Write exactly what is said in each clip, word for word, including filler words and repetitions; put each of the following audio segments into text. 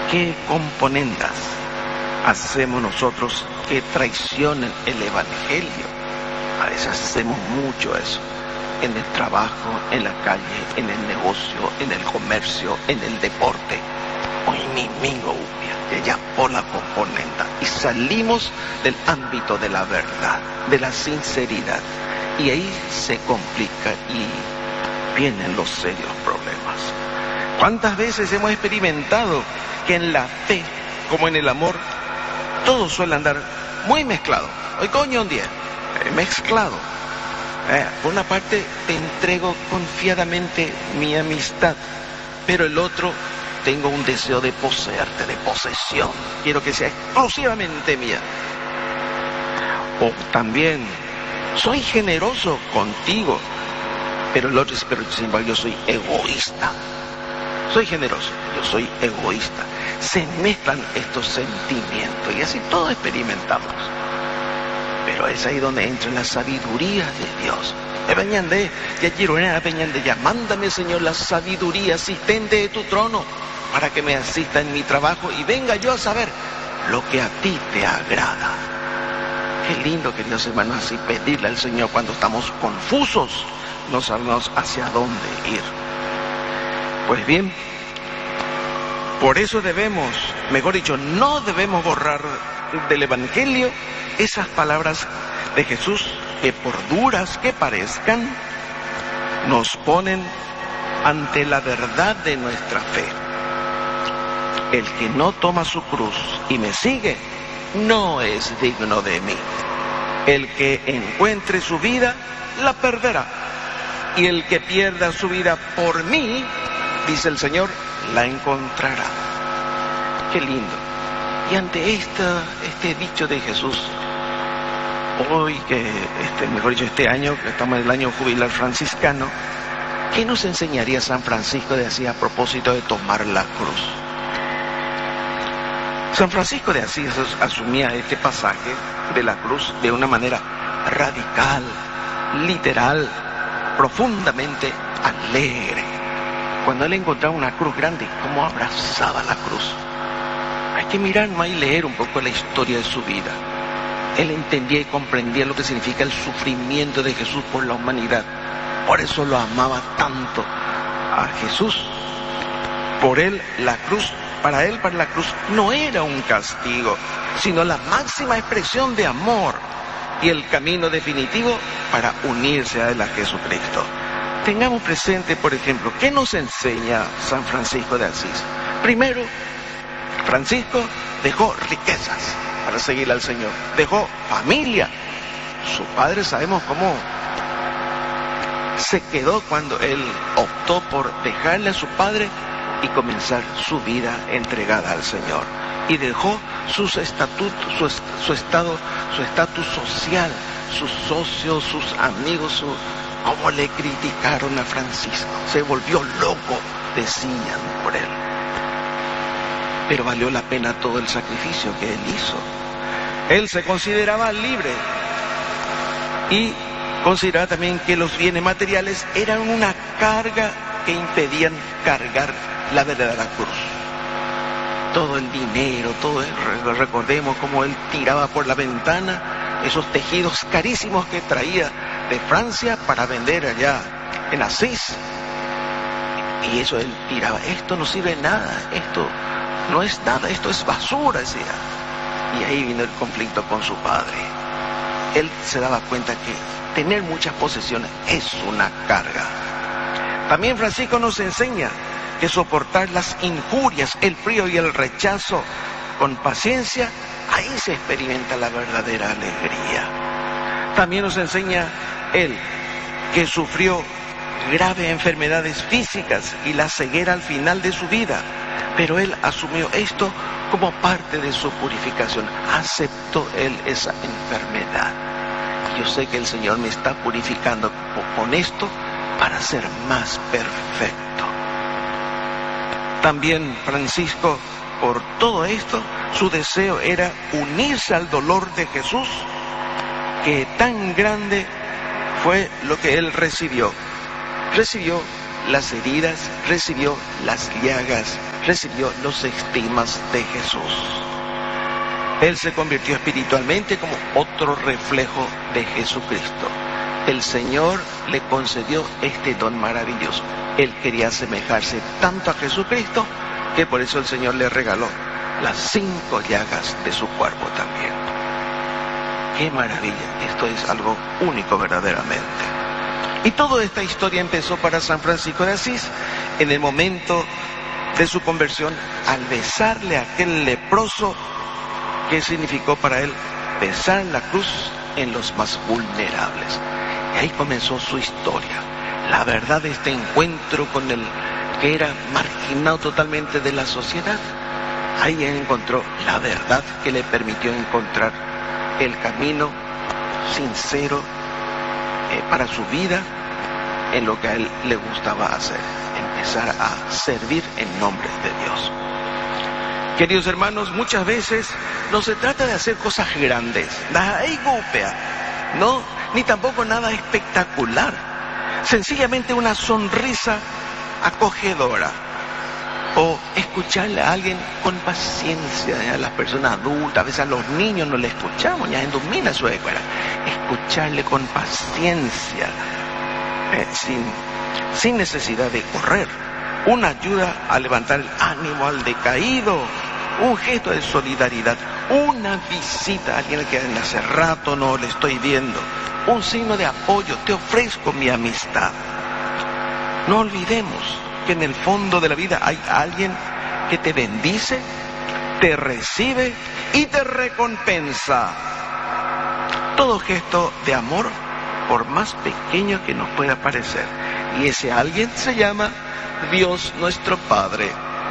¿Qué componendas hacemos nosotros que traicionen el Evangelio? A veces hacemos mucho eso. En el trabajo, en la calle, en el negocio, en el comercio, en el deporte. Hoy mismo, que ya por la componenda. Y salimos del ámbito de la verdad, de la sinceridad. Y ahí se complica y vienen los serios problemas. ¿Cuántas veces hemos experimentado que en la fe, como en el amor, todo suele andar muy mezclado? Hoy coño un día, eh, mezclado. Eh, por una parte te entrego confiadamente mi amistad, pero el otro tengo un deseo de poseerte, de posesión. Quiero que sea exclusivamente mía. O también soy generoso contigo, pero el otro es, pero sin embargo yo soy egoísta. Soy generoso, yo soy egoísta. Se mezclan estos sentimientos y así todos experimentamos. Pero es ahí donde entra la sabiduría de Dios. Ebeñande, ya quiero ir a Ebeñande, ya mándame, Señor, la sabiduría asistente de tu trono para que me asista en mi trabajo y venga yo a saber lo que a ti te agrada. Qué lindo, queridos hermanos, así pedirle al Señor cuando estamos confusos, no sabemos hacia dónde ir. Pues bien, por eso debemos, mejor dicho, no debemos borrar del Evangelio esas palabras de Jesús que por duras que parezcan, nos ponen ante la verdad de nuestra fe. El que no toma su cruz y me sigue, no es digno de mí. El que encuentre su vida, la perderá. Y el que pierda su vida por mí, dice el Señor, la encontrará. Qué lindo. Y ante esta, este dicho de Jesús, hoy que, este, mejor dicho, este año, que estamos en el año jubilar franciscano, ¿qué nos enseñaría San Francisco de Asís a propósito de tomar la cruz? San Francisco de Asís asumía este pasaje de la cruz de una manera radical, literal, profundamente alegre. Cuando él encontraba una cruz grande, cómo abrazaba la cruz. Hay que mirar más y leer un poco la historia de su vida. Él entendía y comprendía lo que significa el sufrimiento de Jesús por la humanidad. Por eso lo amaba tanto a Jesús. Por él, la cruz, para él, para la cruz, no era un castigo, sino la máxima expresión de amor y el camino definitivo para unirse a él, a Jesucristo. Tengamos presente, por ejemplo, ¿qué nos enseña San Francisco de Asís? Primero, Francisco dejó riquezas para seguir al Señor. Dejó familia. Su padre sabemos cómo se quedó cuando él optó por dejarle a su padre y comenzar su vida entregada al Señor. Y dejó sus estatutos, su, su estado, su estatus social, sus socios, sus amigos, su, cómo le criticaron a Francisco. Se volvió loco, decían por él. Pero valió la pena todo el sacrificio que él hizo. Él se consideraba libre y consideraba también que los bienes materiales eran una carga que impedían cargar la verdadera cruz. Todo el dinero, todo el, recordemos cómo él tiraba por la ventana esos tejidos carísimos que traía de Francia para vender allá en Asís. Y eso él tiraba, esto no sirve de nada, esto no es nada, esto es basura, decía. Y ahí vino el conflicto con su padre. Él se daba cuenta que tener muchas posesiones es una carga. También Francisco nos enseña que soportar las injurias, el frío y el rechazo con paciencia, ahí se experimenta la verdadera alegría. También nos enseña él que sufrió graves enfermedades físicas y la ceguera al final de su vida, pero él asumió esto como parte de su purificación. Aceptó él esa enfermedad. Yo sé que el Señor me está purificando con esto para ser más perfecto. También Francisco, por todo esto, su deseo era unirse al dolor de Jesús, que tan grande fue lo que él recibió. Recibió las heridas, recibió las llagas. recibió los estigmas de Jesús. Él se convirtió espiritualmente como otro reflejo de Jesucristo. El Señor le concedió este don maravilloso. Él quería asemejarse tanto a Jesucristo que por eso el Señor le regaló las cinco llagas de su cuerpo también. ¡Qué maravilla! Esto es algo único verdaderamente. Y toda esta historia empezó para San Francisco de Asís en el momento de su conversión al besarle a aquel leproso. ¿Qué significó para él besar la cruz en los más vulnerables? Y ahí comenzó su historia. La verdad de este encuentro con el que era marginado totalmente de la sociedad. Ahí él encontró la verdad que le permitió encontrar el camino sincero eh, para su vida en lo que a él le gustaba hacer, empezar a servir en nombre de Dios. Queridos hermanos, muchas veces no se trata de hacer cosas grandes, no, ni tampoco nada espectacular, sencillamente una sonrisa acogedora, o escucharle a alguien con paciencia, a las personas adultas, a veces a los niños no le escuchamos, ya en domina su escuela, escucharle con paciencia, eh, sin, sin necesidad de correr, una ayuda a levantar el ánimo al decaído, un gesto de solidaridad, una visita a alguien que hace rato no le estoy viendo, un signo de apoyo, te ofrezco mi amistad. No olvidemos que en el fondo de la vida hay alguien que te bendice, te recibe y te recompensa. Todo gesto de amor, por más pequeño que nos pueda parecer, y ese alguien se llama Dios nuestro Padre.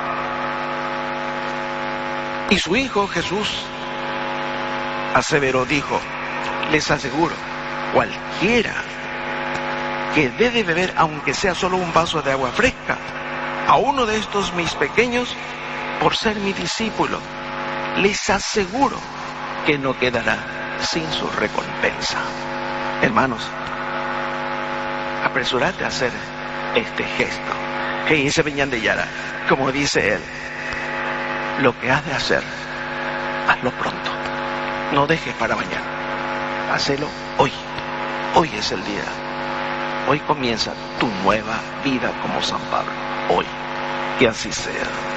Y su Hijo Jesús aseveró, dijo, les aseguro, cualquiera que dé de beber, aunque sea solo un vaso de agua fresca, a uno de estos mis pequeños, por ser mi discípulo, les aseguro que no quedará sin su recompensa. Hermanos, apresúrate a hacer este gesto. Que dice Beñán de Yara, como dice él, lo que has de hacer, hazlo pronto. No dejes para mañana. Hacelo hoy. Hoy es el día. Hoy comienza tu nueva vida como San Pablo. Hoy. Que así sea.